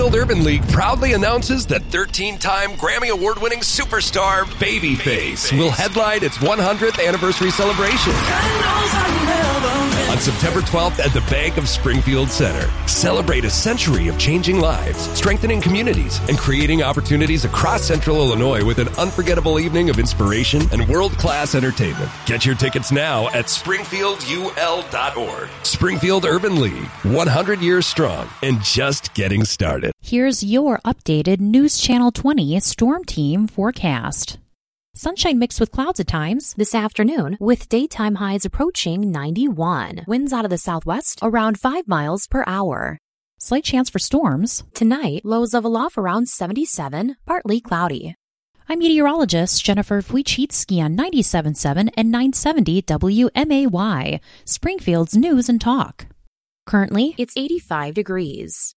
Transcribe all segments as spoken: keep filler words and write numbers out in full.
Springfield Urban League proudly announces that thirteen-time Grammy Award-winning superstar Babyface will headline its one hundredth anniversary celebration on September twelfth at the Bank of Springfield Center. Celebrate a century of changing lives, strengthening communities, and creating opportunities across Central Illinois with an unforgettable evening of inspiration and world-class entertainment. Get your tickets now at springfield u l dot org. Springfield Urban League, one hundred years strong and just getting started. Here's your updated News Channel twenty Storm Team forecast. Sunshine mixed with clouds at times this afternoon, with daytime highs approaching ninety-one. Winds out of the southwest around five miles per hour. Slight chance for storms. Tonight, lows level off around seventy-seven, partly cloudy. I'm meteorologist Jennifer Wojcicki on ninety-seven point seven and nine seventy W M A Y, Springfield's News and Talk. Currently, it's eighty-five degrees.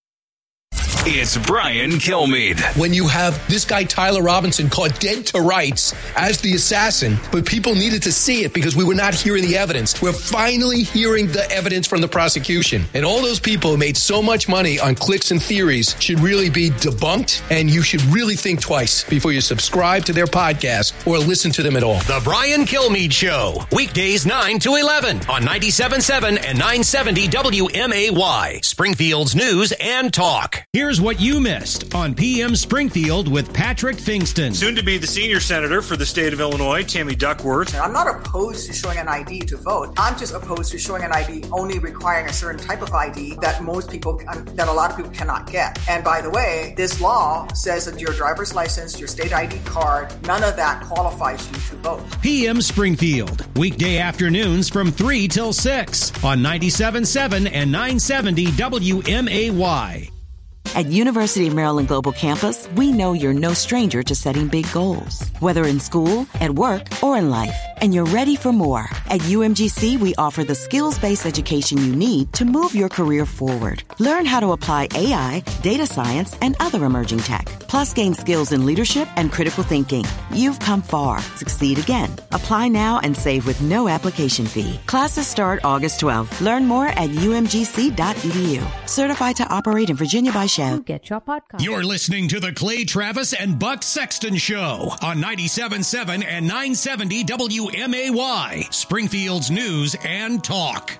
It's Brian Kilmeade. When you have this guy, Tyler Robinson, caught dead to rights as the assassin, but people needed to see it because we were not hearing the evidence. We're finally hearing the evidence from the prosecution. And all those people who made so much money on clicks and theories should really be debunked, and you should really think twice before you subscribe to their podcast or listen to them at all. The Brian Kilmeade Show, weekdays nine to eleven on ninety-seven point seven and nine seventy W M A Y, Springfield's News and Talk. Here's what you missed on P M Springfield with Patrick Fingston. Soon to be the senior senator for the state of Illinois, Tammy Duckworth. I'm not opposed to showing an I D to vote. I'm just opposed to showing an I D only requiring a certain type of I D that most people, that a lot of people cannot get. And by the way, this law says that your driver's license, your state I D card, none of that qualifies you to vote. P M Springfield, weekday afternoons from three till six on ninety-seven point seven and nine seventy W M A Y. At University of Maryland Global Campus, we know you're no stranger to setting big goals, whether in school, at work, or in life. And you're ready for more. At U M G C, we offer the skills-based education you need to move your career forward. Learn how to apply A I, data science, and other emerging tech. Plus, gain skills in leadership and critical thinking. You've come far. Succeed again. Apply now and save with no application fee. Classes start August twelfth. Learn more at u m g c dot e d u. Certified to operate in Virginia by Shell. Get your podcast. You're listening to the Clay Travis and Buck Sexton Show on ninety-seven point seven and nine seventy W M A Y, Springfield's News and Talk.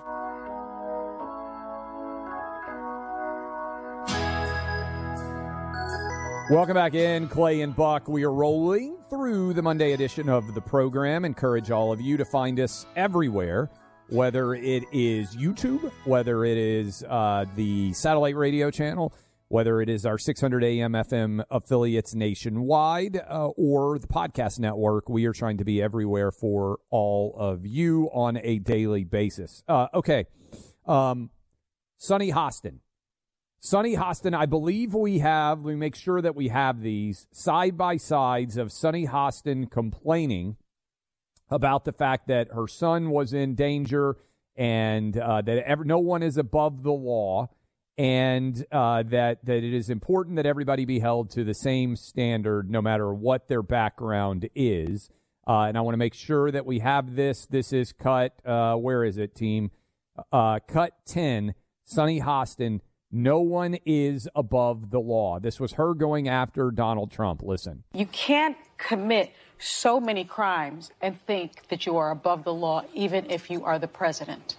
Welcome back in, Clay and Buck. We are rolling through the Monday edition of the program. Encourage all of you to find us everywhere, whether it is YouTube, whether it is uh, the satellite radio channel, whether it is our six hundred A M F M affiliates nationwide, uh, or the podcast network. We are trying to be everywhere for all of you on a daily basis. Uh, okay. Um, Sunny Hostin. Sunny Hostin, I believe we have, we make sure that we have these side-by-sides of Sunny Hostin complaining about the fact that her son was in danger and uh, that ever, no one is above the law. And uh, that, that it is important that everybody be held to the same standard no matter what their background is. Uh, and I want to make sure that we have this. This is cut, uh, where is it, team? Uh, cut ten, Sunny Hostin, no one is above the law. This was her going after Donald Trump. Listen. You can't commit so many crimes and think that you are above the law, even if you are the president.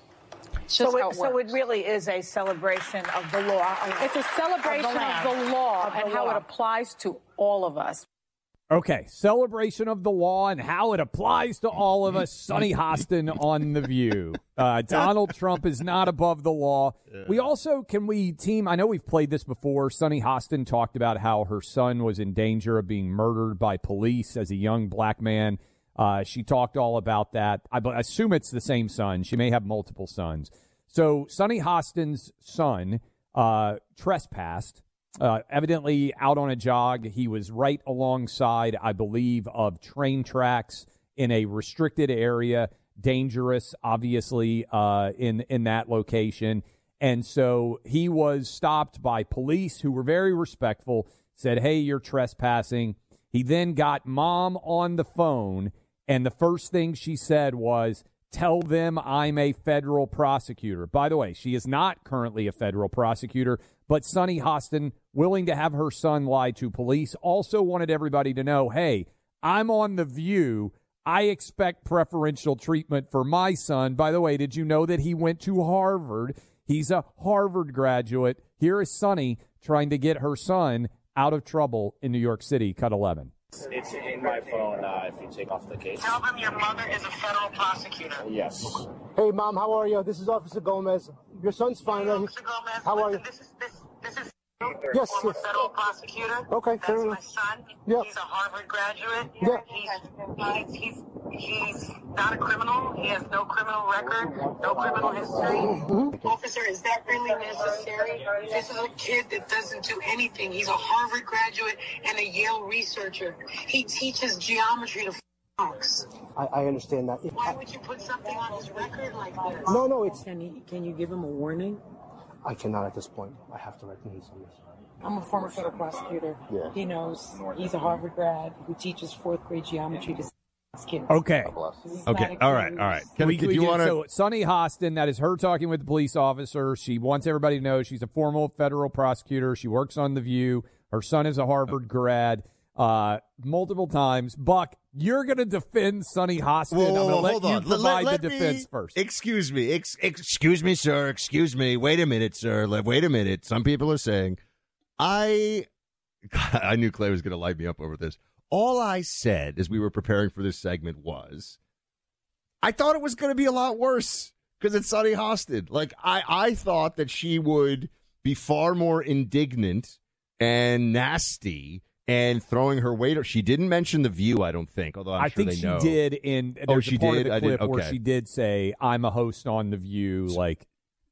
So it, it so it really is a celebration of the law. It's a celebration of the, of the law of the and law. How it applies to all of us. Okay, celebration of the law and how it applies to all of us. Sunny Hostin on The View. Uh, Donald Trump is not above the law. Yeah. We also, can we, team, I know we've played this before. Sunny Hostin talked about how her son was in danger of being murdered by police as a young black man. Uh, she talked all about that. I assume it's the same son. She may have multiple sons. So Sunny Hostin's son uh, trespassed, uh, evidently out on a jog. He was right alongside, I believe, of train tracks in a restricted area, dangerous, obviously, uh, in, in that location. And so he was stopped by police who were very respectful, said, hey, you're trespassing. He then got mom on the phone. And the first thing she said was, tell them I'm a federal prosecutor. By the way, she is not currently a federal prosecutor, but Sunny Hostin, willing to have her son lie to police, also wanted everybody to know, hey, I'm on The View. I expect preferential treatment for my son. By the way, did you know that he went to Harvard? He's a Harvard graduate. Here is Sunny trying to get her son out of trouble in New York City. Cut eleven. It's in my phone uh, if you take off the case. Tell them your mother is a federal prosecutor. Yes. Hey, Mom, how are you? This is Officer Gomez. Your son's fine. Hey, Officer Gomez, how are you? This is, this, this is yes, former yes. federal prosecutor. Okay, That's fair my enough. son. Yeah. He's a Harvard graduate. Yeah. He's, he's, he's, he's not a criminal. He has no criminal record, no criminal history. Mm-hmm. Officer, is that really necessary? This is a kid that doesn't do anything. He's a Harvard graduate and a Yale researcher. He teaches geometry to Fox. I, I understand that. Why would you put something on his record like this? No, no, it's... Can, he, can you give him a warning? I cannot at this point. I have to recommend some. I'm a former federal prosecutor. Yeah. He knows he's a Harvard grad who teaches fourth grade geometry to kids. Okay. Okay. All right. All right. Can we, we, we you get- want to? So Sunny Hostin, that is her talking with the police officer. She wants everybody to know she's a former federal prosecutor. She works on The View. Her son is a Harvard grad. Uh, multiple times. Buck, you're going to defend Sunny Hostin. Whoa, I'm whoa, going to whoa, let hold you on. provide Let- let the me- defense first. Excuse me. Ex- excuse me, sir. Excuse me. Wait a minute, sir. Le- Wait a minute. Some people are saying, I, I knew Clay was going to light me up over this. All I said as we were preparing for this segment was, I thought it was going to be a lot worse because it's Sunny Hostin. Like, I, I thought that she would be far more indignant and nasty and throwing her weight. She didn't mention The View, I don't think, although I'm I sure think they she know. did. In there's Oh, a she part did? of I the did- clip where okay. she did say, "I'm a host on The View." Like,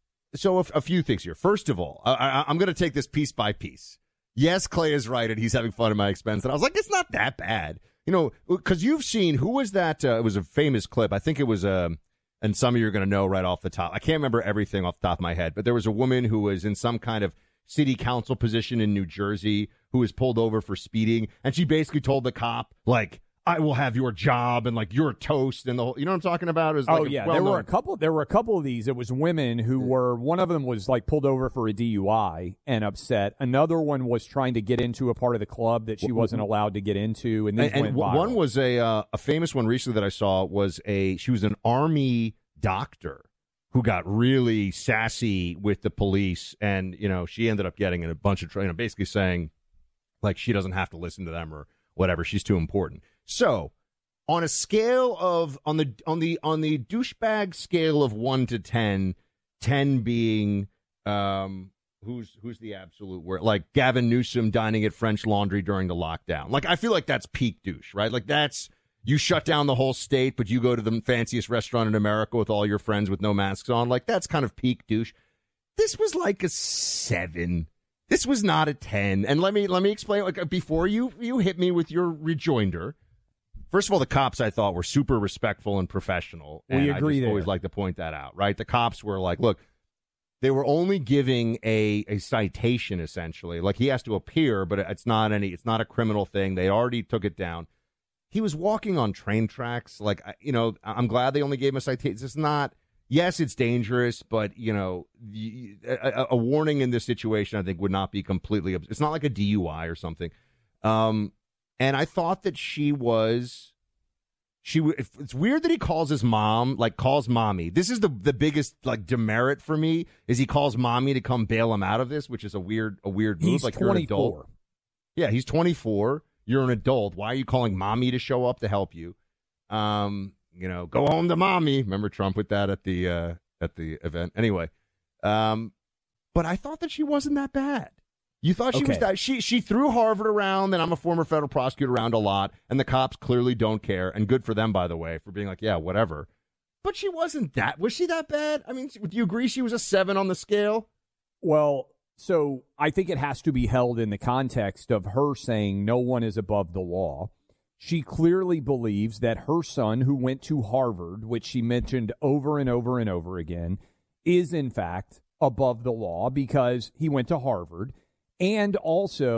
So a, a few things here. First of all, I, I, I'm going to take this piece by piece. Yes, Clay is right, and he's having fun at my expense. And I was like, it's not that bad. You know, because you've seen, who was that? Uh, it was a famous clip. I think it was, um, and some of you are going to know right off the top. I can't remember everything off the top of my head, but there was a woman who was in some kind of city council position in New Jersey who was pulled over for speeding. And she basically told the cop, like, I will have your job and like you're toast and the whole, you know what I'm talking about? It was like oh a yeah, there well-known- were a couple. There were a couple of these. It was women who were. One of them was like pulled over for a D U I and upset. Another one was trying to get into a part of the club that she wasn't allowed to get into. And these and, went and viral. one was a uh, a famous one recently that I saw was a she was an army doctor who got really sassy with the police, and you know she ended up getting in a bunch of trouble, you know, basically saying like she doesn't have to listen to them or whatever, she's too important. So on a scale of on the on the on the douchebag scale of one to ten, ten being um who's who's the absolute word, like Gavin Newsom dining at French Laundry during the lockdown. Like I feel like that's peak douche, right? Like that's you shut down the whole state, but you go to the fanciest restaurant in America with all your friends with no masks on. Like that's kind of peak douche. This was like a seven. This was not a ten. And let me let me explain. Like before you you hit me with your rejoinder. First of all, the cops I thought were super respectful and professional. And We agree I just there. always like to point that out, right? The cops were like, look, they were only giving a, a citation essentially. Like he has to appear, but it's not any, it's not a criminal thing. They already took it down. He was walking on train tracks. Like, I- you know, I'm glad they only gave him a citation. It's not, yes, it's dangerous, but you know, y- a, a warning in this situation, I think would not be completely, it's not like a D U I or something. Um, And I thought that she was, she. It's weird that he calls his mom, like calls mommy. This is the the biggest like demerit for me is he calls mommy to come bail him out of this, which is a weird a weird move. He's like you're an adult. twenty-four. Yeah, he's twenty-four. You're an adult. Why are you calling mommy to show up to help you? Um, you know, go home to mommy. Remember Trump with that at the uh, at the event. Anyway, um, but I thought that she wasn't that bad. You thought she Okay. was that she she threw Harvard around, and I'm a former federal prosecutor around a lot, and the cops clearly don't care, and good for them, by the way, for being like, yeah, whatever. But she wasn't that. Was she that bad? I mean, do you agree she was a seven on the scale? Well, so I think it has to be held in the context of her saying no one is above the law. She clearly believes that her son, who went to Harvard, which she mentioned over and over and over again, is in fact above the law because he went to Harvard. And also,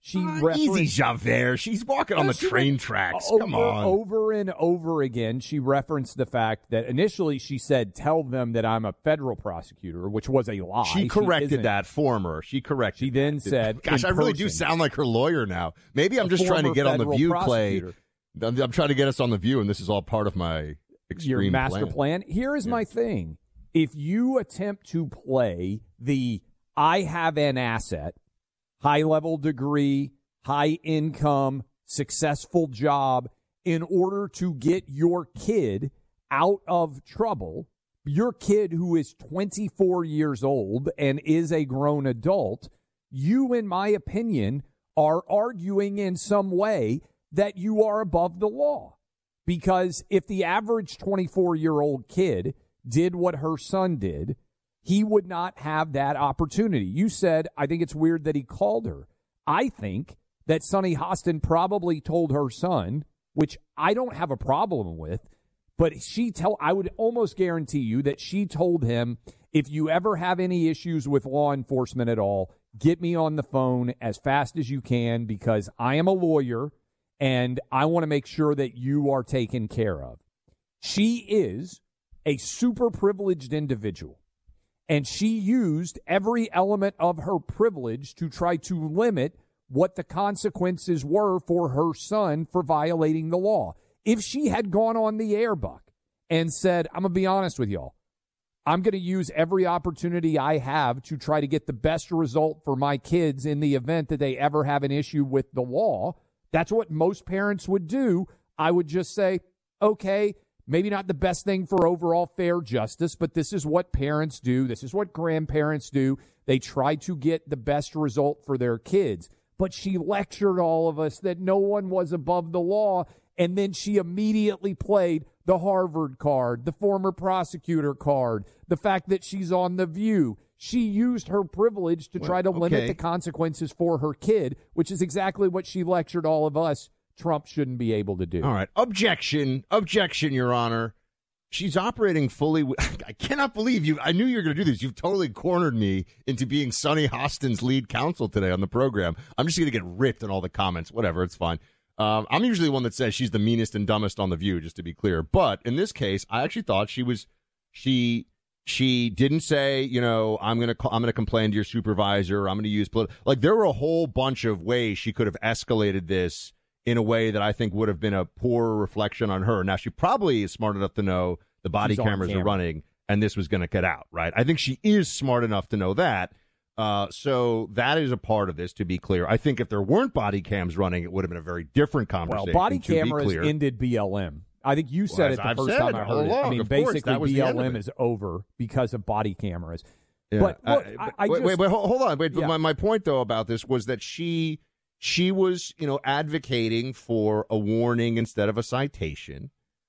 She uh, referenced, easy Javert. She's walking on the train tracks. Over, Come on. Over and over again, she referenced the fact that initially she said, tell them that I'm a federal prosecutor, which was a lie. She corrected she that former. She corrected She then that. said, gosh, I really person, do sound like her lawyer now. Maybe I'm a just trying to get on the View, prosecutor. Clay. I'm, I'm trying to get us on the View, and this is all part of my extreme Your master plan. plan. Here is yeah. my thing. If you attempt to play the I have an asset, high-level degree, high income, successful job in order to get your kid out of trouble, your kid who is twenty-four years old and is a grown adult, you, in my opinion, are arguing in some way that you are above the law. Because if the average twenty-four-year-old kid did what her son did, he would not have that opportunity. You said, I think it's weird that he called her. I think that Sunny Hostin probably told her son, which I don't have a problem with, but she tell I would almost guarantee you that she told him, if you ever have any issues with law enforcement at all, get me on the phone as fast as you can because I am a lawyer and I want to make sure that you are taken care of. She is a super privileged individual, and she used every element of her privilege to try to limit what the consequences were for her son for violating the law. If she had gone on the air, Buck, and said, I'm going to be honest with y'all, I'm going to use every opportunity I have to try to get the best result for my kids in the event that they ever have an issue with the law, that's what most parents would do. I would just say, okay, maybe not the best thing for overall fair justice, but this is what parents do. This is what grandparents do. They try to get the best result for their kids. But she lectured all of us that no one was above the law, and then she immediately played the Harvard card, the former prosecutor card, the fact that she's on The View. She used her privilege to try to well, limit okay. the consequences for her kid, which is exactly what she lectured all of us Trump shouldn't be able to do. All right. Objection. Objection, Your Honor. She's operating fully. W- I cannot believe you. I knew you were going to do this. You've totally cornered me into being Sunny Hostin's lead counsel today on the program. I'm just going to get ripped in all the comments. Whatever. It's fine. Um, I'm usually the one that says she's the meanest and dumbest on The View, just to be clear. But in this case, I actually thought she was. She she didn't say, you know, I'm going to I'm going to complain to your supervisor. I'm going to use political. Like there were a whole bunch of ways she could have escalated this in a way that I think would have been a poor reflection on her. Now, she probably is smart enough to know the body She's cameras camera. are running and this was going to get out, right? I think she is smart enough to know that. Uh, so that is a part of this, to be clear. I think if there weren't body cams running, it would have been a very different conversation. Well, body to cameras be clear. ended B L M. I think you said Well, it the I've first said time it I all heard it. I along. mean, Of course, basically, that was the end of B L M it. is over because of body cameras. Yeah. But look, uh, I, I wait, just, wait, wait, hold on. Wait, yeah. my, my point, though, about this was that she she was, you know, advocating for a warning instead of a citation.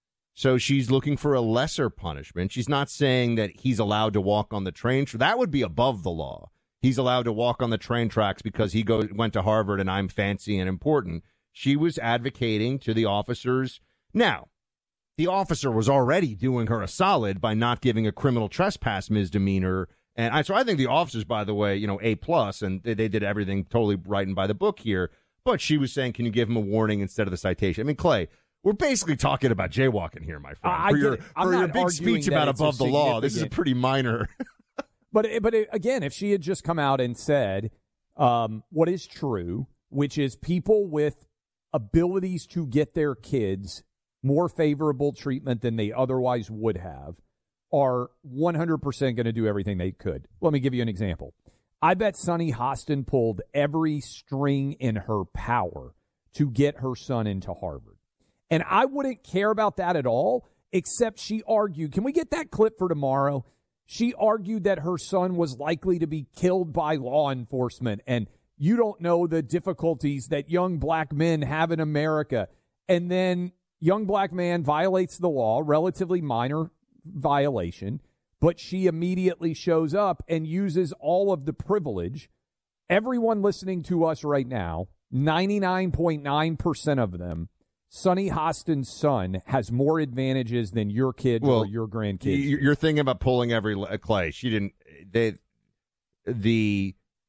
So she's looking for a lesser punishment. She's not saying that he's allowed to walk on the train. That would be above the law. He's allowed to walk on the train tracks because he go, went to Harvard and I'm fancy and important. She was advocating to the officers. Now, the officer was already doing her a solid by not giving a criminal trespass misdemeanor. And I, so I think the officers, by the way, you know, A plus, and they, they did everything totally right and by the book here. But she was saying, can you give him a warning instead of the citation? I mean, Clay, we're basically talking about jaywalking here, my friend. I for get your, it. I'm for your not big arguing speech that about it's a above the law, this is a significant- pretty minor. But but it, again, if she had just come out and said um, what is true, which is people with abilities to get their kids more favorable treatment than they otherwise would have are one hundred percent going to do everything they could. Let me give you an example. I bet Sunny Hostin pulled every string in her power to get her son into Harvard. And I wouldn't care about that at all, except she argued. Can we get that clip for tomorrow? She argued that her son was likely to be killed by law enforcement, and you don't know the difficulties that young black men have in America. And then young black man violates the law, relatively minor violation, but she immediately shows up and uses all of the privilege. Everyone listening to us right now, ninety-nine point nine percent of them, Sunny Hostin's son has more advantages than your kids Well, or your grandkids. You're thinking about pulling every le- Clay. She didn't. They, the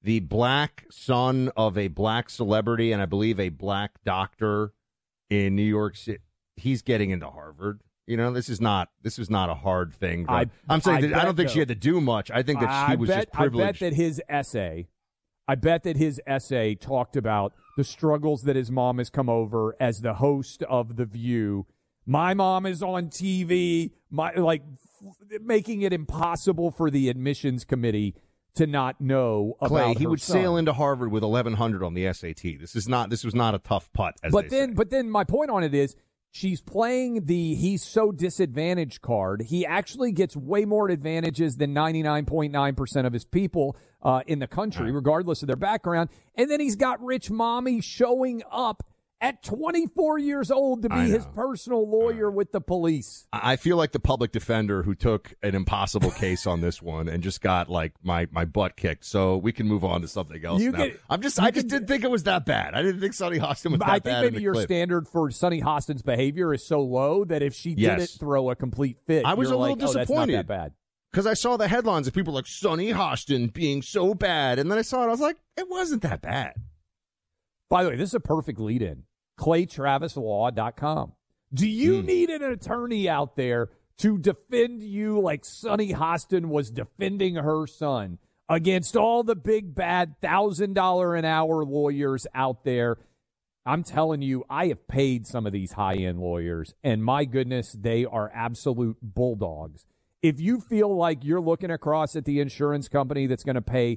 the black son of a black celebrity and I believe a black doctor in New York City, he's getting into Harvard. You know, this is not this is not a hard thing. I, I'm saying I, that I don't think though, she had to do much. I think that she I was bet, just privileged. I bet that his essay, I bet that his essay talked about the struggles that his mom has come over as the host of The View. My mom is on T V, my like making it impossible for the admissions committee to not know about Clay, he her would son. sail into Harvard with eleven hundred on the S A T. This is not this was not a tough putt, as But they then say. but then my point on it is she's playing the he's so disadvantaged card. He actually gets way more advantages than ninety-nine point nine percent of his people uh, in the country, right, regardless of their background. And then he's got rich mommy showing up at twenty-four years old to be his personal lawyer with the police. I feel like the public defender who took an impossible case on this one and just got like my, my butt kicked. So we can move on to something else You now. can- I'm just you I just can- didn't think it was that bad. I didn't think Sonny Hostin was that I bad. think in maybe the your clip. standard for Sonny Hostin's behavior is so low that if she Yes. didn't throw a complete fit, I was you're a little like, oh, that's not disappointed. that bad. Because I saw the headlines of people like Sonny Hostin being so bad, and then I saw it. I was like, it wasn't that bad. By the way, this is a perfect lead-in. Clay Travis Law dot com. Do you Mm. need an attorney out there to defend you like Sonny Hostin was defending her son against all the big, bad one thousand dollars an hour lawyers out there? I'm telling you, I have paid some of these high-end lawyers, and my goodness, they are absolute bulldogs. If you feel like you're looking across at the insurance company that's going to pay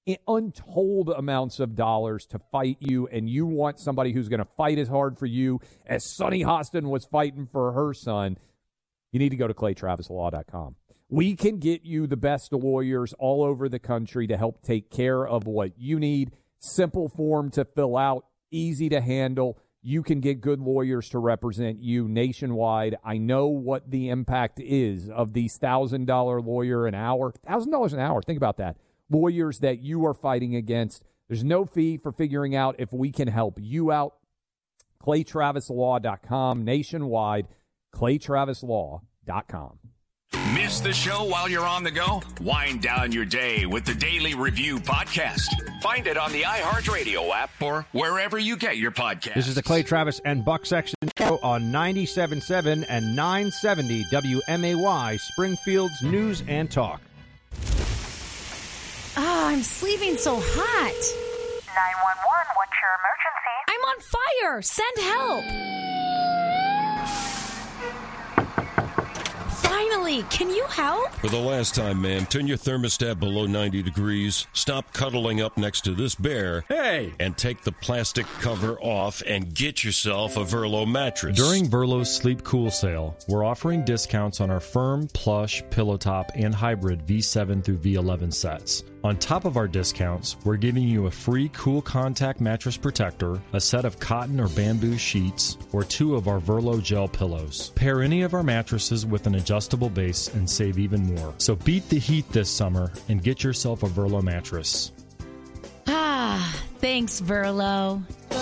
untold amounts of dollars to fight you, and you want somebody who's going to fight as hard for you as Sonny Hostin was fighting for her son, you need to go to Clay Travis Law dot com. We can get you the best lawyers all over the country to help take care of what you need. Simple form to fill out, easy to handle. You can get good lawyers to represent you nationwide. I know what the impact is of these one thousand dollars lawyer an hour. one thousand dollars an hour, think about that. Lawyers that you are fighting against. There's no fee for figuring out if we can help you out. Clay Travis Law dot com nationwide. Clay Travis Law dot com. Miss the show while you're on the go? Wind down your day with the Daily Review Podcast. Find it on the iHeartRadio app or wherever you get your podcasts. This is the Clay Travis and Buck Sexton Show on ninety-seven point seven and nine seventy W M A Y, Springfield's News and Talk. Ah, I'm sleeping so hot. nine one one, what's your emergency? I'm on fire. Send help. Finally, can you help? For the last time, ma'am, turn your thermostat below ninety degrees, stop cuddling up next to this bear, hey, and take the plastic cover off and get yourself a Verlo mattress. During Verlo's Sleep Cool sale, we're offering discounts on our firm, plush, pillow top, and hybrid V seven through V eleven sets. On top of our discounts, we're giving you a free Cool Contact mattress protector, a set of cotton or bamboo sheets, or two of our Verlo gel pillows. Pair any of our mattresses with an adjustable base and save even more. So beat the heat this summer and get yourself a Verlo mattress. Ah, thanks, Verlo.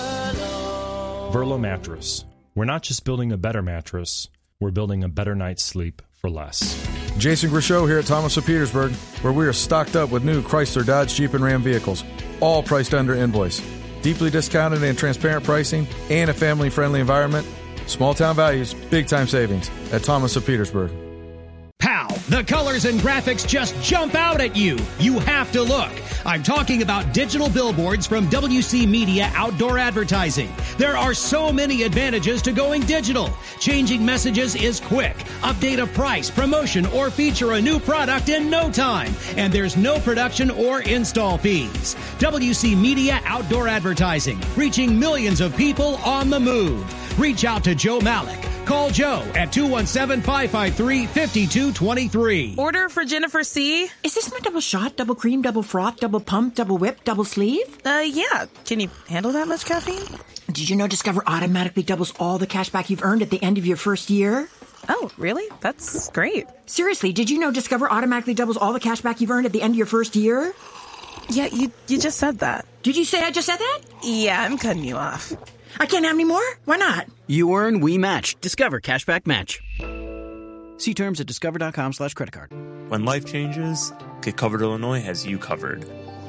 Verlo Mattress. We're not just building a better mattress, we're building a better night's sleep for less. Jason Grishow here at Thomas of Petersburg, where we are stocked up with new Chrysler, Dodge, Jeep, and Ram vehicles, all priced under invoice. Deeply discounted and transparent pricing, and a family-friendly environment. Small town values, big time savings at Thomas of Petersburg. Pow! The colors and graphics just jump out at you. You have to look. I'm talking about digital billboards from W C Media Outdoor Advertising. There are so many advantages to going digital. Changing messages is quick. Update a price, promotion, or feature a new product in no time. And there's no production or install fees. W C Media Outdoor Advertising, reaching millions of people on the move. Reach out to Joe Malik. Call Joe at two one seven, five five three, five two two three. Order for Jennifer C. Is this my double shot, double cream, double froth, double pump, double whip, double sleeve? Uh, yeah. Can you handle that much caffeine? Did you know Discover automatically doubles all the cash back you've earned at the end of your first year? Oh, really? That's great. Seriously, did you know Discover automatically doubles all the cash back you've earned at the end of your first year? Yeah, you, you just said that. Did you say I just said that? Yeah, I'm cutting you off. I can't have any more? Why not? You earn, we match. Discover Cashback Match. See terms at discover.com slash credit card. When life changes, Get Covered Illinois has you covered.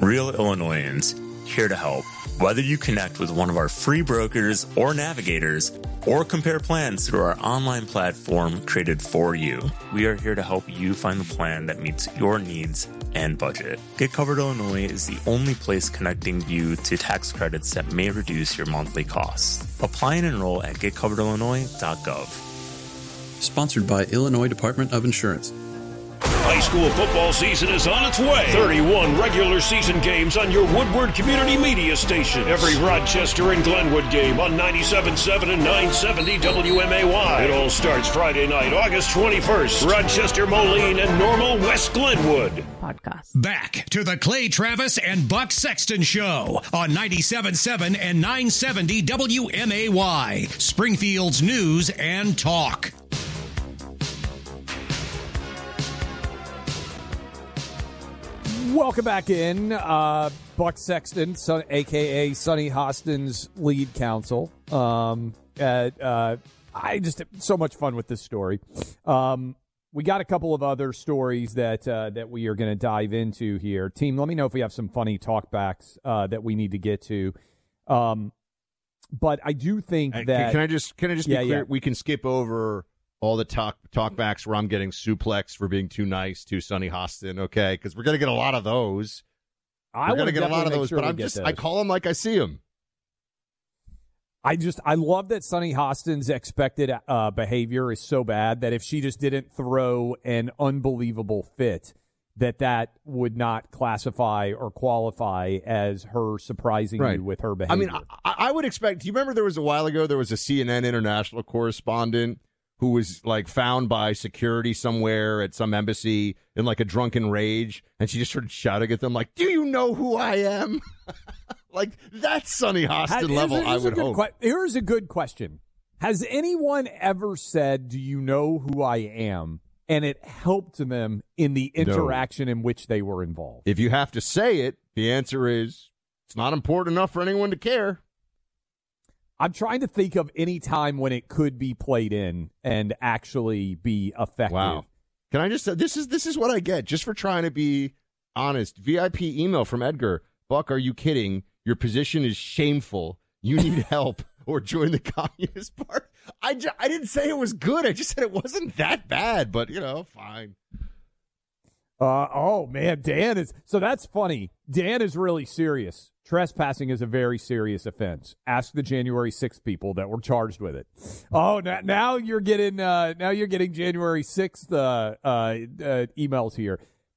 Real Illinoisans, here to help. Whether you connect with one of our free brokers or navigators, or compare plans through our online platform created for you, we are here to help you find the plan that meets your needs and budget. Get Covered Illinois is the only place connecting you to tax credits that may reduce your monthly costs. Apply and enroll at get covered illinois dot gov. Sponsored by Illinois Department of Insurance. High school football season is on its way. thirty-one regular season games on your Woodward Community Media Station. Every Rochester and Glenwood game on ninety-seven point seven and nine seventy W M A Y. It all starts Friday night, August twenty-first. Rochester, Moline, and Normal West Glenwood. Podcast. Back to the Clay Travis and Buck Sexton Show on ninety-seven point seven and nine seventy W M A Y. Springfield's News and Talk. Welcome back in. Uh, Buck Sexton, son, a k a. Sonny Hostin's lead counsel. Um, uh, uh, I just had so much fun with this story. Um, we got a couple of other stories that uh, that we are going to dive into here. Team, let me know if we have some funny talkbacks uh, that we need to get to. Um, but I do think Hey, that... Can I just, can I just be Yeah, clear? yeah. We can skip over all the talk talkbacks where I'm getting suplexed for being too nice to Sonny Hostin, okay? Because we're going to get a lot of those. I We're going to wanna get a lot of definitely make those, sure but we I'm get just, those. I call them like I see them. I just I love that Sonny Hostin's expected uh, behavior is so bad that if she just didn't throw an unbelievable fit, that that would not classify or qualify as her surprising Right. you with her behavior. I mean, I, I would expect, do you remember there was a while ago, there was a C N N international correspondent who was like found by security somewhere at some embassy in like a drunken rage, and she just started shouting at them like, do you know who I am? Like, that's Sonny Hostin Has- level, here's a- I here's a would good hope. que- here's a good question. Has anyone ever said, do you know who I am? And it helped them in the interaction in which they were involved. If you have to say it, the answer is it's not important enough for anyone to care. I'm trying to think of any time when it could be played in and actually be effective. Wow. Can I just say, this is this is what I get just for trying to be honest. V I P email from Edgar. Buck, are you kidding? Your position is shameful. You need help or join the Communist Party. I, ju- I didn't say it was good. I just said it wasn't that bad, but, you know, fine. Uh, oh, man, Dan is... So that's funny. Dan is really serious. Trespassing is a very serious offense. Ask the January sixth people that were charged with it. Oh, now, now you're getting uh, now you're getting January sixth uh, uh, uh, emails here.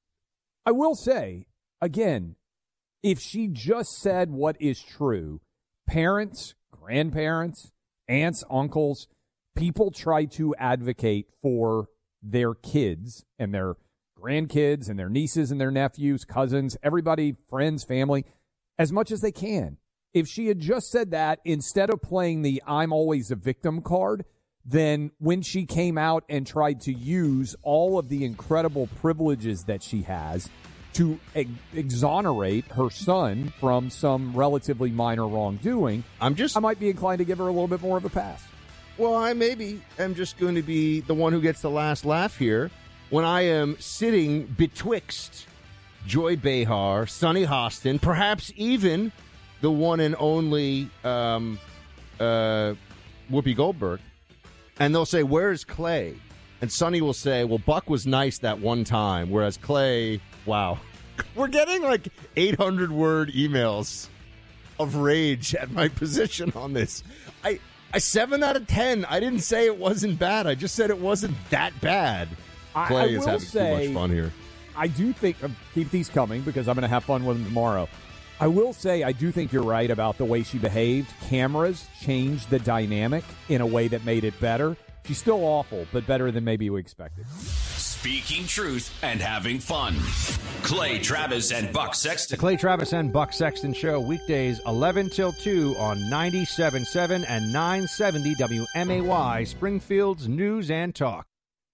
I will say, again, if she just said what is true, parents, grandparents, aunts, uncles, people try to advocate for their kids and their grandkids and their nieces and their nephews, cousins, everybody, friends, family, as much as they can. If she had just said that instead of playing the I'm always a victim card, then when she came out and tried to use all of the incredible privileges that she has to ex- exonerate her son from some relatively minor wrongdoing, I'm just I might be inclined to give her a little bit more of a pass. Well, I maybe am just going to be the one who gets the last laugh here when I am sitting betwixt Joy Behar, Sonny Hostin, perhaps even the one and only um, uh, Whoopi Goldberg. And they'll say, where's Clay? And Sonny will say, well, Buck was nice that one time, whereas Clay, wow. We're getting like eight hundred word emails of rage at my position on this. I, I seven out of ten. I didn't say it wasn't bad. I just said it wasn't that bad. I- Clay I is will having say- too much fun here. I do think, uh, keep these coming because I'm going to have fun with them tomorrow. I will say I do think you're right about the way she behaved. Cameras changed the dynamic in a way that made it better. She's still awful, but better than maybe we expected. Speaking truth and having fun. Clay Travis and Buck The Sexton. Clay Travis and Buck Sexton Show, weekdays eleven till two on ninety-seven point seven and nine seventy W M A Y, Springfield's News and Talk.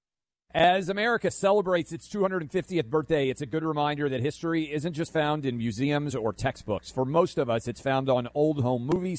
As America celebrates its two hundred fiftieth birthday, it's a good reminder that history isn't just found in museums or textbooks. For most of us, it's found on old home movies,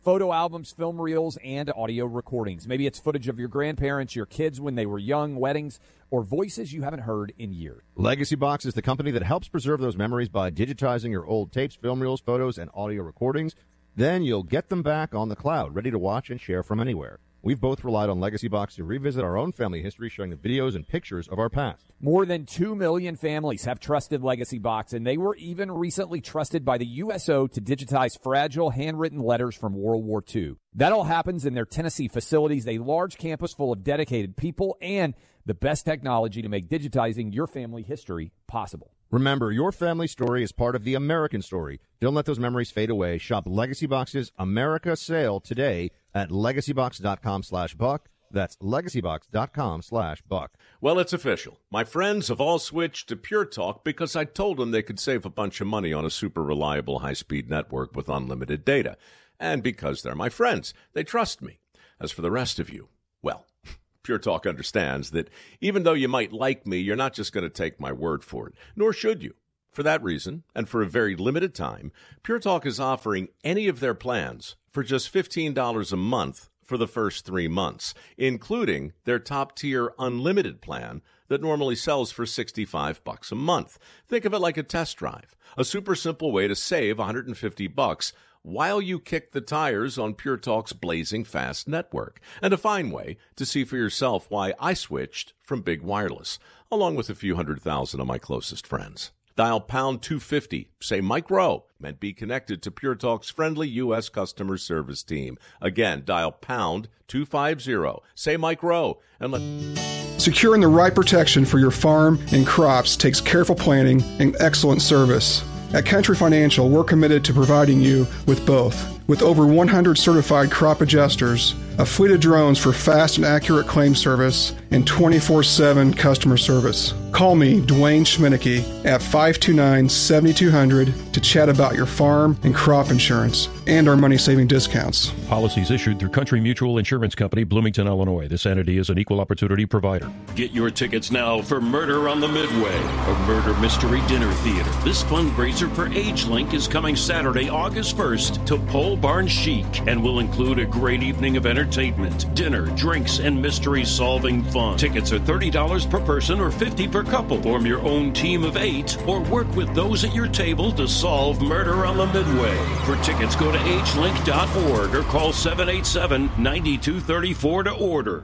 photo albums, film reels, and audio recordings. Maybe it's footage of your grandparents, your kids when they were young, weddings, or voices you haven't heard in years. Legacy Box is the company that helps preserve those memories by digitizing your old tapes, film reels, photos, and audio recordings. Then you'll get them back on the cloud, ready to watch and share from anywhere. We've both relied on Legacy Box to revisit our own family history, showing the videos and pictures of our past. More than two million families have trusted Legacy Box, and they were even recently trusted by the U S O to digitize fragile handwritten letters from World War Two. That all happens in their Tennessee facilities, a large campus full of dedicated people and the best technology to make digitizing your family history possible. Remember, your family story is part of the American story. Don't let those memories fade away. Shop Legacy Box's America sale today at legacybox.com slash buck. That's legacybox.com slash buck. Well, it's official. My friends have all switched to Pure Talk because I told them they could save a bunch of money on a super reliable high-speed network with unlimited data. And because they're my friends, they trust me. As for the rest of you, well, Pure Talk understands that even though you might like me, you're not just going to take my word for it, nor should you. For that reason, and for a very limited time, Pure Talk is offering any of their plans for just fifteen dollars a month for the first three months, including their top-tier unlimited plan that normally sells for sixty-five bucks a month. Think of it like a test drive, a super simple way to save one hundred fifty bucks while you kick the tires on Pure Talk's blazing fast network, and a fine way to see for yourself why I switched from big wireless, along with a few hundred thousand of my closest friends. Dial pound two fifty, say Mike Rowe, and be connected to Pure Talk's friendly U S customer service team. Again, dial pound two fifty, say Mike Rowe, and let... Securing the right protection for your farm and crops takes careful planning and excellent service. At Country Financial, we're committed to providing you with both. With over one hundred certified crop adjusters, a fleet of drones for fast and accurate claim service, and twenty-four seven customer service. Call me, Dwayne Schminicki, at five two nine, seven two zero zero to chat about your farm and crop insurance and our money-saving discounts. Policies issued through Country Mutual Insurance Company, Bloomington, Illinois. This entity is an equal opportunity provider. Get your tickets now for Murder on the Midway, a murder mystery dinner theater. This fundraiser for AgeLink is coming Saturday, August first to Pole Barn Chic and will include a great evening of entertainment, dinner, drinks, and mystery-solving fun. Tickets are thirty dollars per person or fifty dollars per couple. Form your own team of eight or work with those at your table to solve Murder on the Midway. For tickets, go to age link dot org or call seven eight seven, nine two three four to order.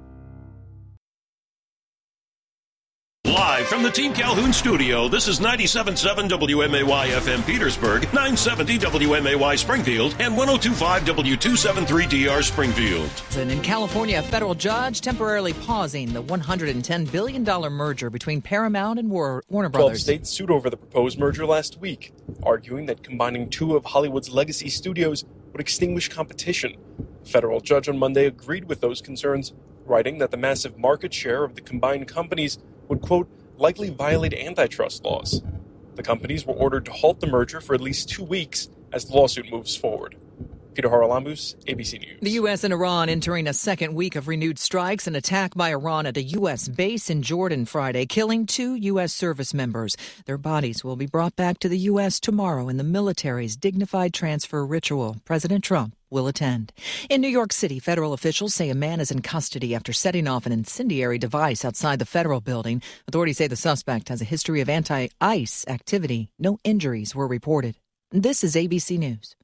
Live from the Team Calhoun studio, this is ninety-seven point seven W M A Y F M Petersburg, nine seventy W M A Y Springfield, and one oh two point five W two seventy-three D R Springfield. And in California, a federal judge temporarily pausing the one hundred ten billion dollars merger between Paramount and War- Warner Brothers. twelve states sued over the proposed merger last week, arguing that combining two of Hollywood's legacy studios would extinguish competition. A federal judge on Monday agreed with those concerns, writing that the massive market share of the combined companies would, quote, likely violate antitrust laws. The companies were ordered to halt the merger for at least two weeks as the lawsuit moves forward. Peter Haralambous, A B C News. The U S and Iran entering a second week of renewed strikes. An attack by Iran at a U S base in Jordan Friday, killing two U S service members. Their bodies will be brought back to the U S tomorrow in the military's dignified transfer ritual. President Trump will attend. In New York City, federal officials say a man is in custody after setting off an incendiary device outside the federal building. Authorities say the suspect has a history of anti-ICE activity. No injuries were reported. This is A B C News.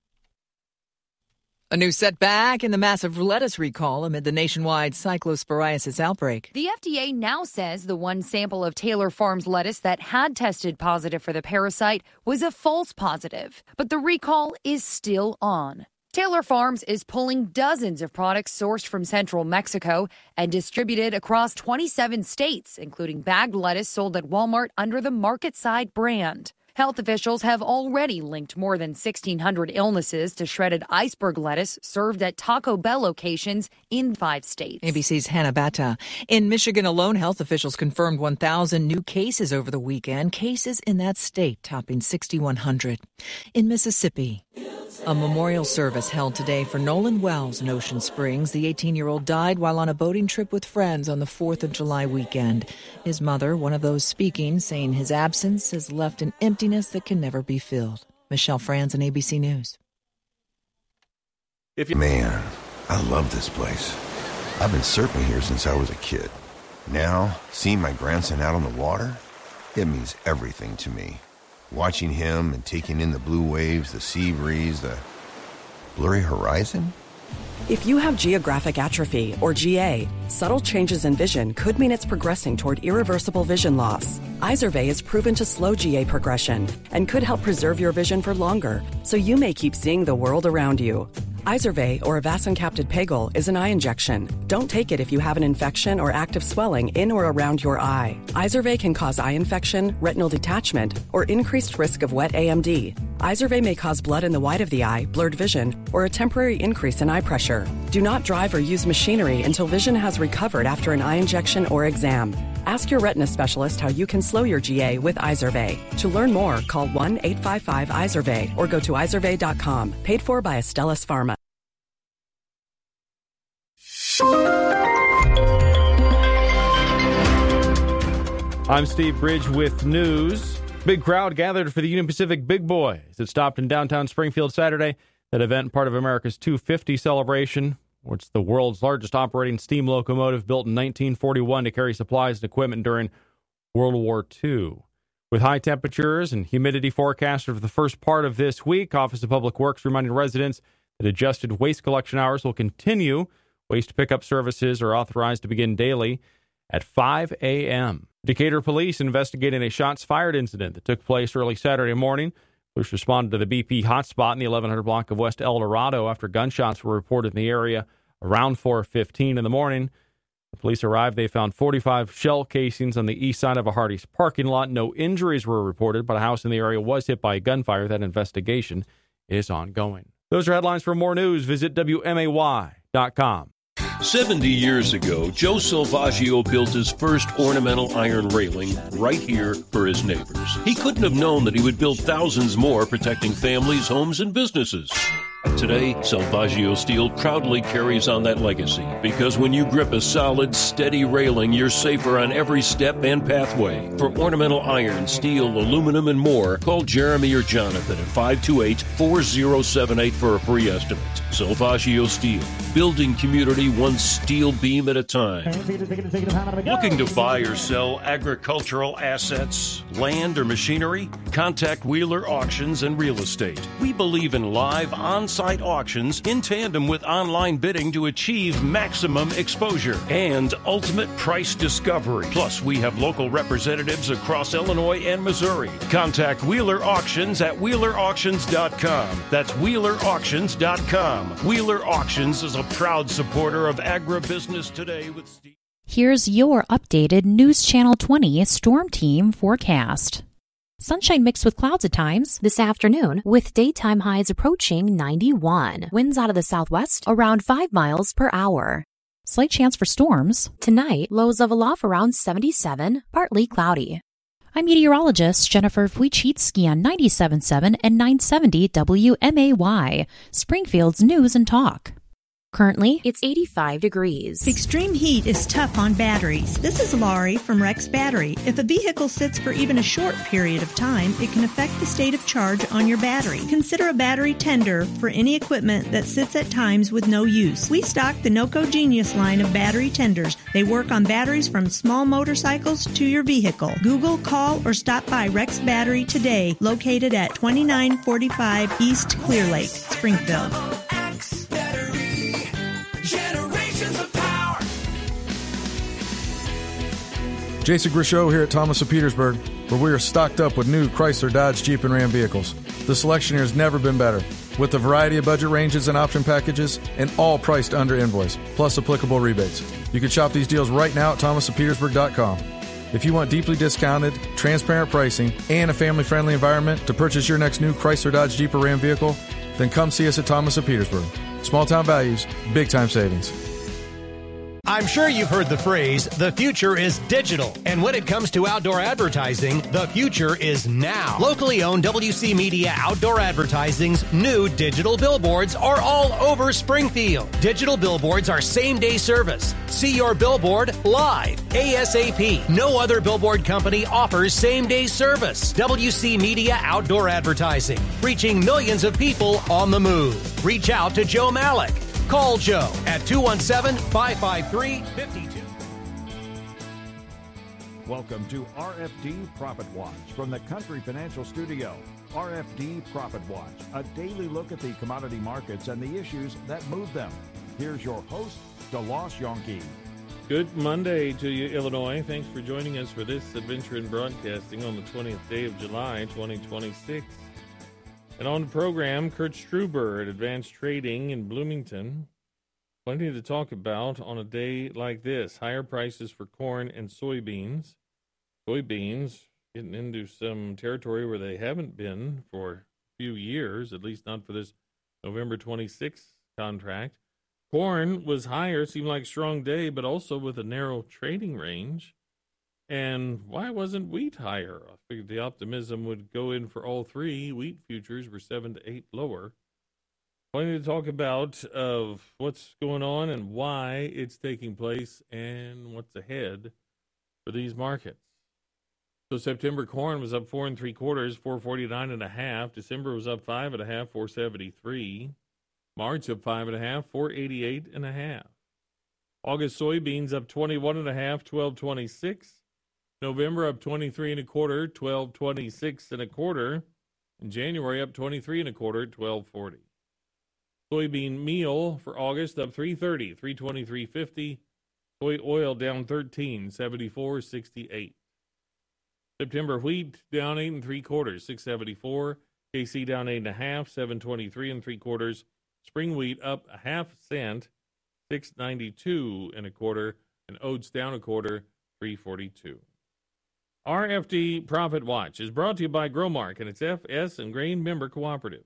A new setback in the massive lettuce recall amid the nationwide cyclosporiasis outbreak. The F D A now says the one sample of Taylor Farms lettuce that had tested positive for the parasite was a false positive, but the recall is still on. Taylor Farms is pulling dozens of products sourced from central Mexico and distributed across twenty-seven states, including bagged lettuce sold at Walmart under the Market Side brand. Health officials have already linked more than sixteen hundred illnesses to shredded iceberg lettuce served at Taco Bell locations in five states. A B C's Hannah Batta. In Michigan alone, health officials confirmed one thousand new cases over the weekend, cases in that state topping sixty-one hundred. In Mississippi, a memorial service held today for Nolan Wells in Ocean Springs. The eighteen-year-old died while on a boating trip with friends on the fourth of July weekend. His mother, one of those speaking, saying his absence has left an emptiness that can never be filled. Michelle Franz and A B C News. If you- Man, I love this place. I've been surfing here since I was a kid. Now, seeing my grandson out on the water, it means everything to me. Watching him and taking in the blue waves, the sea breeze, the blurry horizon. If you have geographic atrophy, or G A, subtle changes in vision could mean it's progressing toward irreversible vision loss. Izervay is proven to slow G A progression and could help preserve your vision for longer, so you may keep seeing the world around you. Izervay, or avacincaptad pegol, is an eye injection. Don't take it if you have an infection or active swelling in or around your eye. Izervay can cause eye infection, retinal detachment, or increased risk of wet A M D. Izervay may cause blood in the white of the eye, blurred vision, or a temporary increase in eye pressure. Do not drive or use machinery until vision has recovered after an eye injection or exam. Ask your retina specialist how you can slow your G A with Izervay. To learn more, call one eight five five Izervay or go to izervay dot com. Paid for by Astellas Pharma. I'm Steve Bridge with news. Big crowd gathered for the Union Pacific Big Boy as it stopped in downtown Springfield Saturday. That event, part of America's two fifty celebration, which is the world's largest operating steam locomotive built in nineteen forty-one to carry supplies and equipment during World War Two. With high temperatures and humidity forecasted for the first part of this week, Office of Public Works reminding residents that adjusted waste collection hours will continue. Waste pickup services are authorized to begin daily at five a.m. Decatur police investigating a shots fired incident that took place early Saturday morning. Police responded to the B P hotspot in the eleven hundred block of West El Dorado after gunshots were reported in the area around four fifteen in the morning. The police arrived. They found forty-five shell casings on the east side of a Hardee's parking lot. No injuries were reported, but a house in the area was hit by a gunfire. That investigation is ongoing. Those are headlines. For more news, visit W M A Y dot com. seventy years ago, Joe Salvaggio built his first ornamental iron railing right here for his neighbors. He couldn't have known that he would build thousands more, protecting families, homes, and businesses. Today, Salvaggio Steel proudly carries on that legacy, because when you grip a solid, steady railing, you're safer on every step and pathway. For ornamental iron, steel, aluminum, and more, call Jeremy or Jonathan at five two eight, four zero seven eight for a free estimate. Salvaggio Steel, building community one steel beam at a time. Looking to buy or sell agricultural assets, land, or machinery? Contact Wheeler Auctions and Real Estate. We believe in live on-site auctions in tandem with online bidding to achieve maximum exposure and ultimate price discovery. Plus, we have local representatives across Illinois and Missouri. Contact Wheeler Auctions at wheeler auctions dot com. That's wheeler auctions dot com. Wheeler Auctions is a proud supporter of Agribusiness Today with Steve. Here's your updated News Channel twenty Storm Team forecast. Sunshine mixed with clouds at times this afternoon, with daytime highs approaching ninety-one. Winds out of the southwest around five miles per hour. Slight chance for storms. Tonight, lows level off around seventy-seven, partly cloudy. I'm meteorologist Jennifer Wojcicki on ninety-seven point seven and nine seventy W M A Y, Springfield's News and Talk. Currently, it's eighty-five degrees. Extreme heat is tough on batteries. This is Laurie from Rex Battery. If a vehicle sits for even a short period of time, it can affect the state of charge on your battery. Consider a battery tender for any equipment that sits at times with no use. We stock the NOCO Genius line of battery tenders. They work on batteries from small motorcycles to your vehicle. Google, call, or stop by Rex Battery today, located at twenty-nine forty-five East Clear Lake, Springfield. Jason Grishow here at Thomas of Petersburg, where we are stocked up with new Chrysler, Dodge, Jeep, and Ram vehicles. The selection here has never been better, with a variety of budget ranges and option packages, and all priced under invoice, plus applicable rebates. You can shop these deals right now at thomas of petersburg dot com. If you want deeply discounted, transparent pricing, and a family-friendly environment to purchase your next new Chrysler, Dodge, Jeep, or Ram vehicle, then come see us at Thomas of Petersburg. Small town values, big time savings. I'm sure you've heard the phrase, the future is digital. And when it comes to outdoor advertising, the future is now. Locally owned W C Media Outdoor Advertising's new digital billboards are all over Springfield. Digital billboards are same-day service. See your billboard live, ASAP. No other billboard company offers same-day service. W C Media Outdoor Advertising, reaching millions of people on the move. Reach out to Joe Malik. Call Joe at two one seven, five five three, five two. Welcome to R F D Profit Watch from the Country Financial Studio. R F D Profit Watch, a daily look at the commodity markets and the issues that move them. Here's your host, DeLoss Yonke. Good Monday to you, Illinois. Thanks for joining us for this adventure in broadcasting on the twentieth day of July, twenty twenty-six. And on the program, Kurt Struber at Advanced Trading in Bloomington. Plenty to talk about on a day like this. Higher prices for corn and soybeans. Soybeans getting into some territory where they haven't been for a few years, at least not for this November twenty-sixth contract. Corn was higher, seemed like a strong day, but also with a narrow trading range. And why wasn't wheat higher? I figured the optimism would go in for all three. Wheat futures were seven to eight lower. Plenty to talk about of what's going on and why it's taking place and what's ahead for these markets. So September corn was up four and three quarters, four forty nine and a half. December was up five and a half, four seventy three. March up five and a half, four eighty eight and a half. August soybeans up twenty one and a half, twelve twenty six. November up twenty-three and a quarter, twelve twenty-six and a quarter. In January up twenty-three and a quarter, twelve forty. Soybean meal for August up three thirty, three twenty-three fifty. Soy oil down thirteen, seventy-four sixty-eight. September wheat down eight and three quarters, six seventy-four. K C down eight and a half, seven twenty-three and three quarters. Spring wheat up a half cent, six ninety-two and a quarter, and oats down a quarter, three forty-two. R F D Profit Watch is brought to you by Growmark and its F S and Grain Member Cooperative.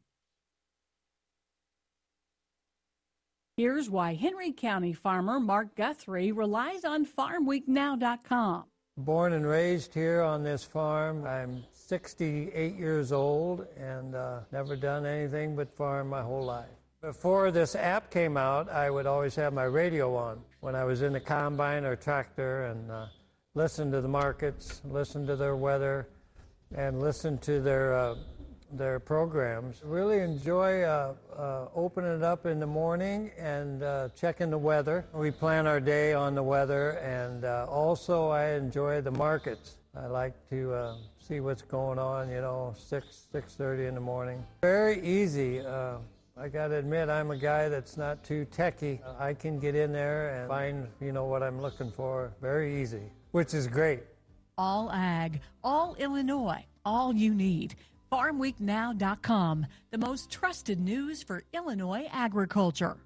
Here's why Henry County farmer Mark Guthrie relies on farm week now dot com. Born and raised here on this farm. I'm sixty-eight years old and uh, never done anything but farm my whole life. Before this app came out, I would always have my radio on when I was in the combine or tractor and uh, listen to the markets, listen to their weather, and listen to their uh, their programs. Really enjoy uh, uh, opening it up in the morning and uh, checking the weather. We plan our day on the weather, and uh, also I enjoy the markets. I like to uh, see what's going on, you know, six, six thirty in the morning. Very easy. Uh, I got to admit, I'm a guy that's not too techy. I can get in there and find, you know, what I'm looking for very easy, which is great. All ag, all Illinois, all you need. farm week now dot com, the most trusted news for Illinois agriculture.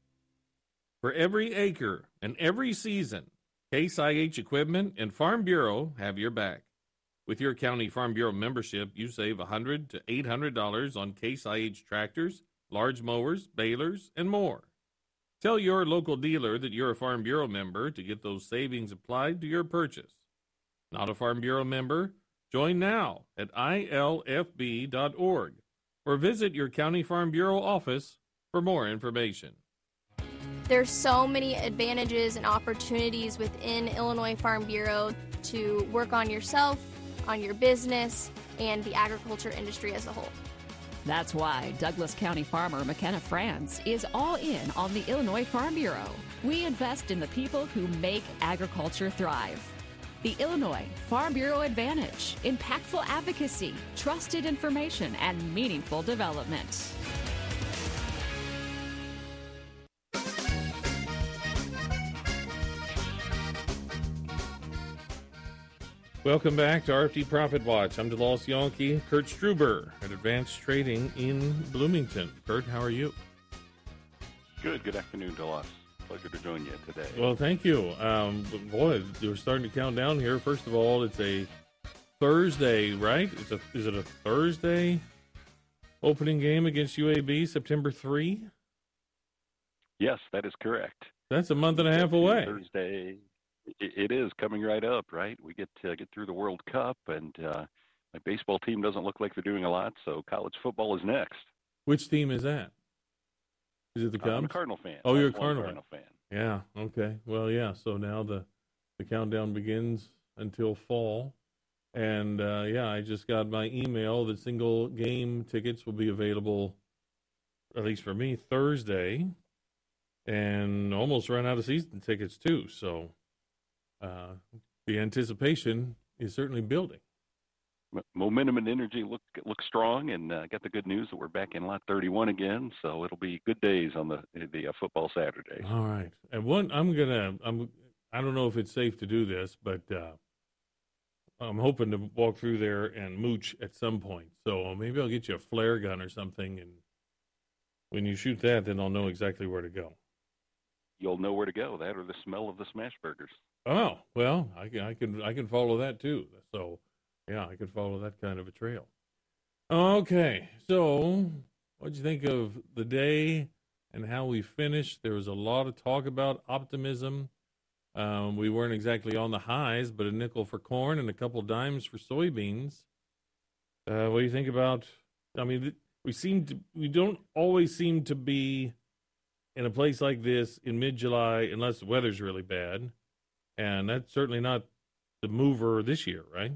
For every acre and every season, Case I H Equipment and Farm Bureau have your back. With your County Farm Bureau membership, you save one hundred dollars to eight hundred dollars on Case I H tractors, large mowers, balers, and more. Tell your local dealer that you're a Farm Bureau member to get those savings applied to your purchase. Not a Farm Bureau member? Join now at I L F B dot org or visit your County Farm Bureau office for more information. There's so many advantages and opportunities within Illinois Farm Bureau to work on yourself, on your business, and the agriculture industry as a whole. That's why Douglas County farmer McKenna Franz is all in on the Illinois Farm Bureau. We invest in the people who make agriculture thrive. The Illinois Farm Bureau Advantage: impactful advocacy, trusted information, and meaningful development. Welcome back to R F D Profit Watch. I'm DeLoss Yonke. Kurt Struber at Advanced Trading in Bloomington. Kurt, how are you? Good. Good afternoon, DeLoss. Pleasure to join you today. Well, thank you. Um, boy, we're starting to count down here. First of all, it's a Thursday, right? It's a, is it a Thursday opening game against U A B, September third? Yes, that is correct. That's a month and a half away. Thursday. It, it is coming right up, right? We get to get through the World Cup, and uh, my baseball team doesn't look like they're doing a lot, so college football is next. Which team is that? Is it the Cubs? I'm a Cardinal fan. Oh, you're a Cardinal. Cardinal. fan. Yeah, okay. Well, yeah, so now the, the countdown begins until fall. And, uh, yeah, I just got my email that single game tickets will be available, at least for me, Thursday. And almost run out of season tickets, too. So uh, the anticipation is certainly building. Momentum and energy look look strong, and uh, got the good news that we're back in lot thirty-one again. So it'll be good days on the the uh, football Saturday. All right, and one I'm gonna I'm I don't know if it's safe to do this, but uh, I'm hoping to walk through there and mooch at some point. So maybe I'll get you a flare gun or something, and when you shoot that, then I'll know exactly where to go. You'll know where to go. That or the smell of the smash burgers. Oh well, I can I can I can follow that too. So. Yeah, I could follow that kind of a trail. Okay, so what'd you think of the day and how we finished? There was a lot of talk about optimism. Um, we weren't exactly on the highs, but a nickel for corn and a couple dimes for soybeans. Uh, what do you think about? I mean, we seem to we don't always seem to be in a place like this in mid-July unless the weather's really bad, and that's certainly not the mover this year, right?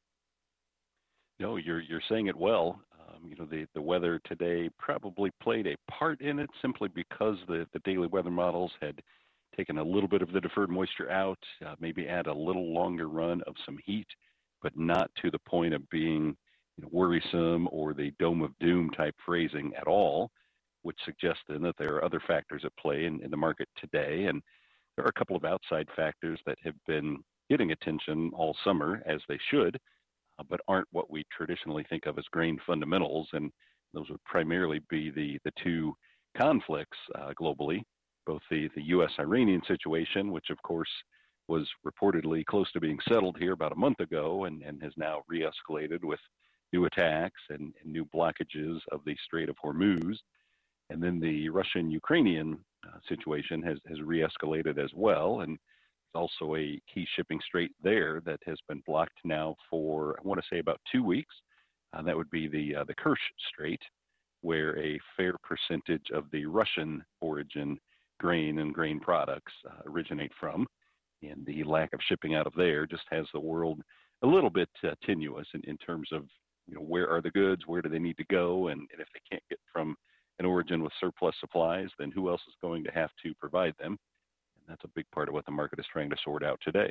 No, you're you're saying it well. Um, you know, the, the weather today probably played a part in it simply because the, the daily weather models had taken a little bit of the deferred moisture out, uh, maybe add a little longer run of some heat, but not to the point of being you know, worrisome or the dome of doom type phrasing at all, which suggests then that there are other factors at play in, in the market today. And there are a couple of outside factors that have been getting attention all summer, as they should, but aren't what we traditionally think of as grain fundamentals, and those would primarily be the, the two conflicts uh, globally, both the, the U S Iranian situation, which of course was reportedly close to being settled here about a month ago and, and has now re-escalated with new attacks and, and new blockages of the Strait of Hormuz. And then the Russian-Ukrainian uh, situation has, has re-escalated as well, and also a key shipping strait there that has been blocked now for, I want to say, about two weeks. Uh, that would be the uh, the Kerch Strait, where a fair percentage of the Russian origin grain and grain products uh, originate from. And the lack of shipping out of there just has the world a little bit uh, tenuous in, in terms of, you know, where are the goods, where do they need to go, and, and if they can't get from an origin with surplus supplies, then who else is going to have to provide them? That's a big part of what the market is trying to sort out today.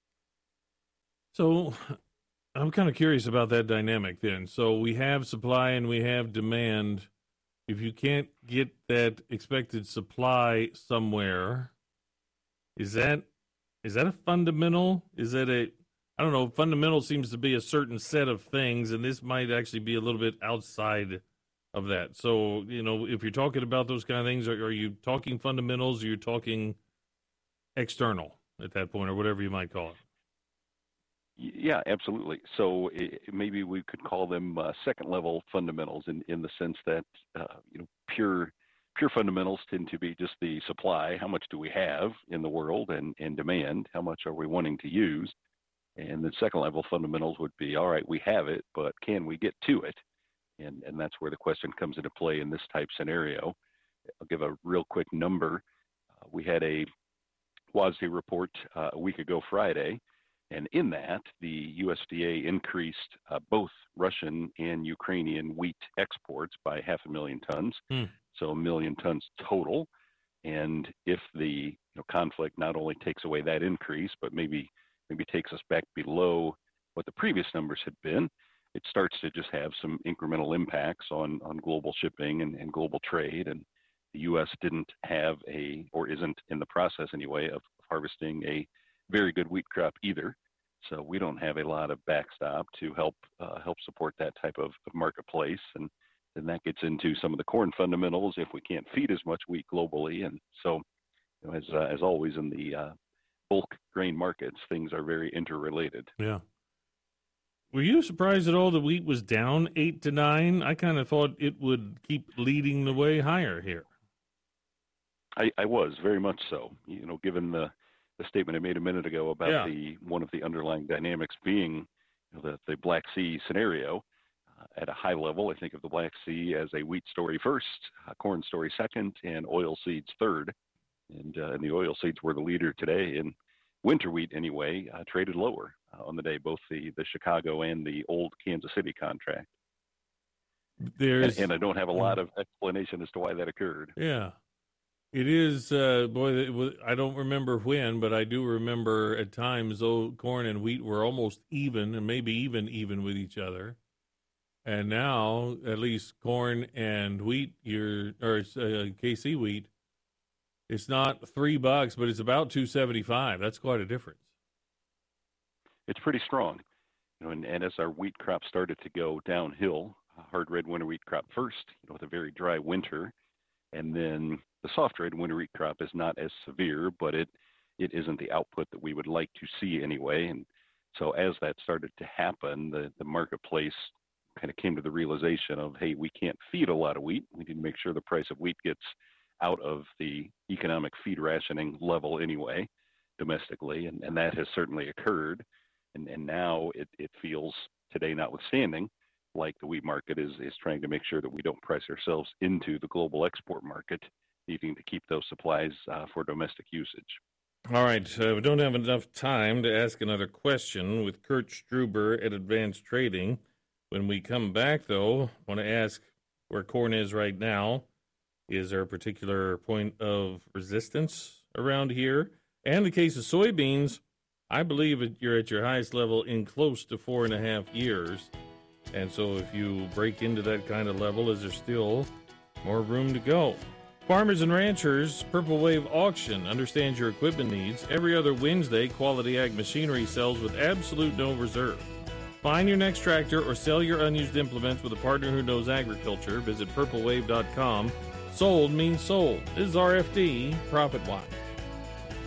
So I'm kind of curious about that dynamic then. So we have supply and we have demand. If you can't get that expected supply somewhere, is that is that a fundamental? Is that a, I don't know, fundamental seems to be a certain set of things, and this might actually be a little bit outside of that. So, you know, if you're talking about those kind of things, are, are you talking fundamentals, or you're talking external at that point, or whatever you might call it? Yeah, absolutely. So it, maybe we could call them uh, second level fundamentals in, in the sense that, uh, you know, pure pure fundamentals tend to be just the supply. How much do we have in the world, and, and demand? How much are we wanting to use? And the second level fundamentals would be, all right, we have it, but can we get to it? And, and that's where the question comes into play in this type scenario. I'll give a real quick number. Uh, we had a W A S D report uh, a week ago Friday, and in that, the U S D A increased uh, both Russian and Ukrainian wheat exports by half a million tons, hmm. so a million tons total. And if the you know, conflict not only takes away that increase, but maybe maybe takes us back below what the previous numbers had been, it starts to just have some incremental impacts on, on global shipping and, and global trade. And the U S didn't have a, or isn't in the process anyway, of harvesting a very good wheat crop either. So we don't have a lot of backstop to help uh, help support that type of, of marketplace. And then that gets into some of the corn fundamentals if we can't feed as much wheat globally. And so, you know, as uh, as always in the uh, bulk grain markets, things are very interrelated. Yeah. Were you surprised at all that wheat was down eight to nine? I kind of thought it would keep leading the way higher here. I, I was very much so. You know, given the, the statement I made a minute ago about yeah. the one of the underlying dynamics being you know, the the Black Sea scenario. Uh, at a high level, I think of the Black Sea as a wheat story first, a corn story second, and oil seeds third. And, uh, and the oil seeds were the leader today in winter wheat anyway, uh, traded lower uh, on the day, both the, the Chicago and the old Kansas City contract. There's, and, and I don't have a lot of explanation as to why that occurred. Yeah. It is, uh, boy, it was, I don't remember when, but I do remember at times, though, corn and wheat were almost even, and maybe even even with each other. And now, at least corn and wheat, you're, or uh, K C wheat, it's not three bucks, but it's about two seventy-five. That's quite a difference. It's pretty strong. You know, and, and as our wheat crop started to go downhill, hard red winter wheat crop first, you know, with a very dry winter, and then the soft red winter wheat crop is not as severe, but it, it isn't the output that we would like to see anyway. And so as that started to happen, the, the marketplace kind of came to the realization of, hey, we can't feed a lot of wheat. We need to make sure the price of wheat gets out of the economic feed rationing level anyway, domestically, and, and that has certainly occurred. And, and now it, it feels, today notwithstanding, like the wheat market is, is trying to make sure that we don't price ourselves into the global export market, needing to keep those supplies uh, for domestic usage. All right, uh, we don't have enough time to ask another question with Kurt Struber at Advanced Trading. When we come back, though, I want to ask where corn is right now. Is there a particular point of resistance around here? And in the case of soybeans, I believe that you're at your highest level in close to four and a half years. And so if you break into that kind of level, is there still more room to go? Farmers and Ranchers Purple Wave Auction understands your equipment needs. Every other Wednesday, Quality Ag Machinery sells with absolute no reserve. Find your next tractor or sell your unused implements with a partner who knows agriculture. Visit purple wave dot com. Sold means sold. This is R F D Profit Watch.